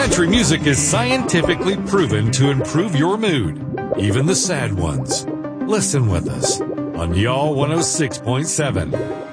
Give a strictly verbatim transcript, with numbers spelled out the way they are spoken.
Country music is scientifically proven to improve your mood, even the sad ones. Listen with us on Y'all one oh six point seven.